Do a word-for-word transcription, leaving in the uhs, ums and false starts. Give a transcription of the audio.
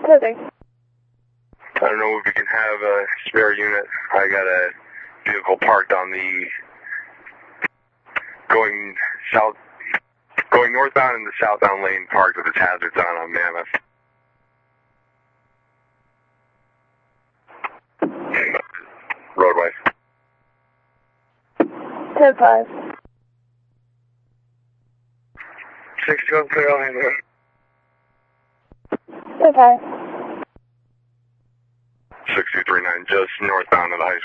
Closing. I don't know if we can have a spare unit. I got a vehicle parked on the going south, going northbound in the southbound lane parked with its hazards on on Mammoth. Roadway. ten five. six two clear all hands. ten five. six two three nine, just northbound of the high